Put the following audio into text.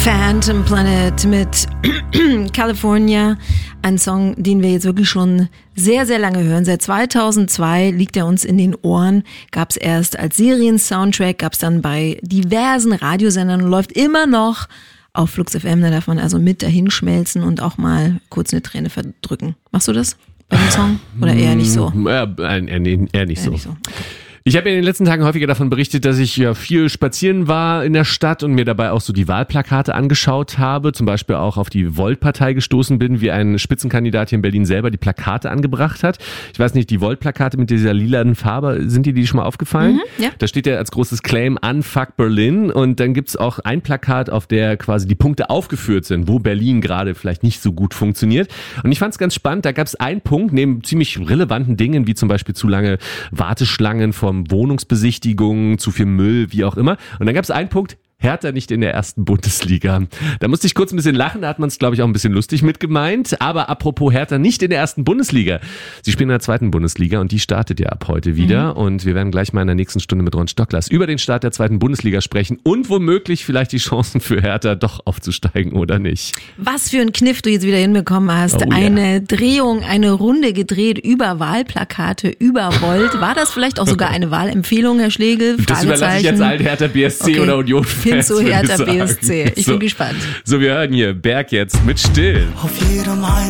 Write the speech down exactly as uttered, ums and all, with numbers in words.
Phantom Planet mit California, ein Song, den wir jetzt wirklich schon sehr, sehr lange hören. Seit zweitausendzwei liegt er uns in den Ohren, gab es erst als Serien-Soundtrack, gab es dann bei diversen Radiosendern und läuft immer noch auf Flux F M. Da darf man also mit dahinschmelzen und auch mal kurz eine Träne verdrücken. Machst du das bei dem Song oder eher nicht so? Ja, eher, eher nicht eher so. Nicht so. Okay. Ich habe in den letzten Tagen häufiger davon berichtet, dass ich ja viel spazieren war in der Stadt und mir dabei auch so die Wahlplakate angeschaut habe, zum Beispiel auch auf die Volt-Partei gestoßen bin, wie ein Spitzenkandidat hier in Berlin selber die Plakate angebracht hat. Ich weiß nicht, die Volt-Plakate mit dieser lilanen Farbe, sind die dir schon mal aufgefallen? Mhm, ja. Da steht ja als großes Claim Unfuck Berlin und dann gibt's auch ein Plakat, auf der quasi die Punkte aufgeführt sind, wo Berlin gerade vielleicht nicht so gut funktioniert. Und ich fand's ganz spannend, da gab's einen Punkt, neben ziemlich relevanten Dingen, wie zum Beispiel zu lange Warteschlangen vom Wohnungsbesichtigungen, zu viel Müll, wie auch immer. Und dann gab es einen Punkt, Hertha nicht in der ersten Bundesliga. Da musste ich kurz ein bisschen lachen, da hat man es, glaube ich, auch ein bisschen lustig mit gemeint. Aber apropos Hertha nicht in der ersten Bundesliga. Sie spielen in der zweiten Bundesliga und die startet ja ab heute wieder. Mhm. Und wir werden gleich mal in der nächsten Stunde mit Ron Stocklers über den Start der zweiten Bundesliga sprechen und womöglich vielleicht die Chancen für Hertha doch aufzusteigen oder nicht. Was für ein Kniff du jetzt wieder hinbekommen hast. Oh, eine yeah. Drehung, eine Runde gedreht über Wahlplakate, über Volt. War das vielleicht auch sogar eine Wahlempfehlung, Herr Schlegel? Das überlasse ich jetzt allen Hertha B S C okay. oder Union Hin zu Hertha B S C. Ich so. bin gespannt. So, wir hören hier Berg jetzt mit Still. Auf jedem